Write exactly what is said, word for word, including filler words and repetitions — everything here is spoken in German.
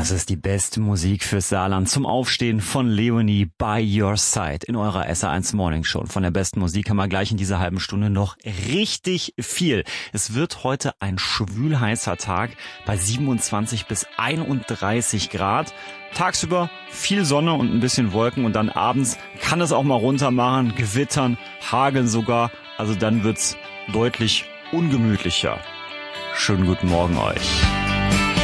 Das ist die beste Musik fürs Saarland zum Aufstehen von Leonie by Your Side in eurer S R eins Morning Show. Und von der besten Musik haben wir gleich in dieser halben Stunde noch richtig viel. Es wird heute ein schwülheißer Tag bei siebenundzwanzig bis einunddreißig Grad. Tagsüber viel Sonne und ein bisschen Wolken und dann abends kann es auch mal runter machen, gewittern, hageln sogar. Also dann wird's deutlich ungemütlicher. Schönen guten Morgen euch.